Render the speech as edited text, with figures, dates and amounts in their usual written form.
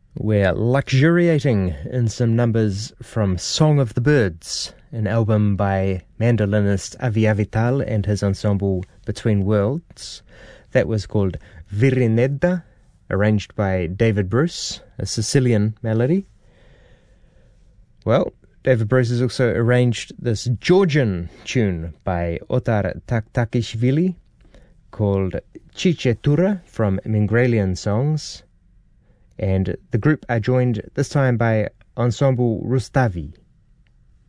We're luxuriating in some numbers from Song of the Birds, an album by mandolinist Avi Avital and his ensemble Between Worlds. That was called Virinedda, arranged by David Bruce, a Sicilian melody. Well, David Bruce has also arranged this Georgian tune by Otar Taktakishvili called Chichetura from Mingrelian Songs. And the group are joined this time by Ensemble Rustavi.